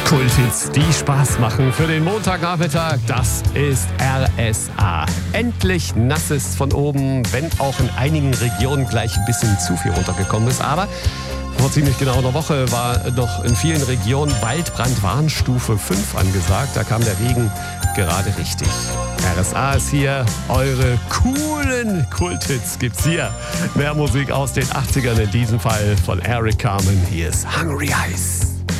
Kulthits, die Spaß machen für den Montagnachmittag, das ist RSA. Endlich nass ist von oben, wenn auch in einigen Regionen gleich ein bisschen zu viel runtergekommen ist. Aber vor ziemlich genau einer Woche war noch in vielen Regionen Waldbrandwarnstufe 5 angesagt. Da kam der Regen gerade richtig. RSA ist hier, eure coolen Kulthits gibt's hier. Mehr Musik aus den 80ern, in diesem Fall von Eric Carmen. Hier ist Hungry Eyes.